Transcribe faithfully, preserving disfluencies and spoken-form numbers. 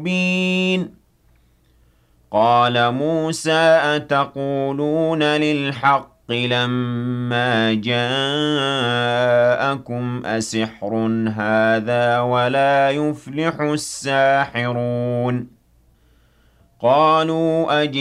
مُبِينٌ قَالَ مُوسَىٰ أَتَقُولُونَ لِلْحَقِّ لَمَّا جَاءَكُمْ أَسِحْرٌ هَٰذَا وَلَا يُفْلِحُ السَّاحِرُونَ قَالُوا